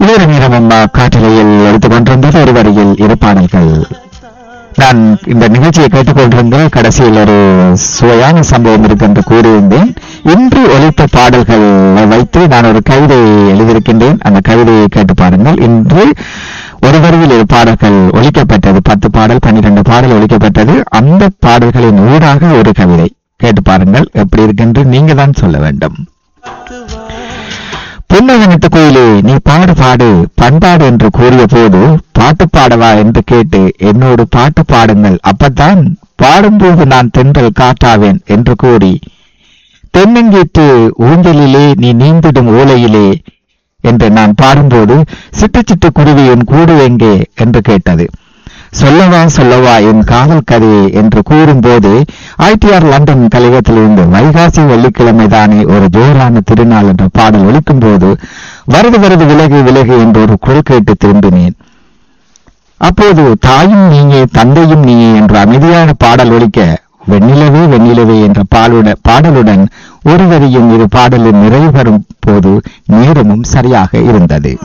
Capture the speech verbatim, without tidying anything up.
வேறு நேரம் காட்டிலையில் எடுத்துக் கொண்டிருந்தது ஒரு வரியில் இரு பாடல்கள். நான் இந்த நிகழ்ச்சியை கேட்டுக்கொண்டிருந்தேன். கடைசியில் ஒரு சுவையான சம்பவம் இருக்கு என்று கூறியிருந்தேன். இன்று ஒலித்த பாடல்களை வைத்து நான் ஒரு கவிதை எழுதியிருக்கின்றேன். அந்த கவிதையை கேட்டு பாருங்கள். இன்று ஒரு வரியில் இரு பாடல்கள் ஒலிக்கப்பட்டது. பத்து பாடல் பன்னிரண்டு பாடல் ஒலிக்கப்பட்டது. அந்த பாடல்களின் ஊடாக ஒரு கவிதை கேட்டு பாருங்கள். எப்படி இருக்கு நீங்க தான் சொல்ல வேண்டும். புன்னகனத்து கோயிலே நீ பாடு பாடு பண்பாடு என்று கூறிய போது பாட்டு பாடவா என்று கேட்டு என்னோடு பாட்டு பாடுங்கள், அப்பத்தான் பாடும்போது நான் தென்றல் காட்டாவேன் என்று கூறி தென்னங்கீட்டு ஊஞ்சலிலே நீ நீந்திடும் ஓலையிலே என்று நான் பாடும்போது சிட்டு சிட்டு குருவி என் கூடு எங்கே என்று கேட்டது. சொல்லவா சொல்லவா என் காதல் கதையை என்று கூறும்போது ஐடிஆர் லண்டன் கழகத்திலிருந்து வைகாசி வெள்ளிக்கிழமை தானே ஒரு ஜோரான திருநாள் என்ற பாடல் ஒலிக்கும் போது வருது வருது விலகு விலகு என்று ஒரு குரல் கேட்டு திரும்பினேன். அப்போது தாயும் நீயே தந்தையும் நீயே என்ற அமைதியான பாடல் ஒலிக்க வெண்ணிலவே வெண்ணிலவே என்ற பாலுடன் பாடலுடன் ஒரு வரியும் இரு பாடலில் நிறைவு பெறும் போது நேரமும் சரியாக இருந்தது.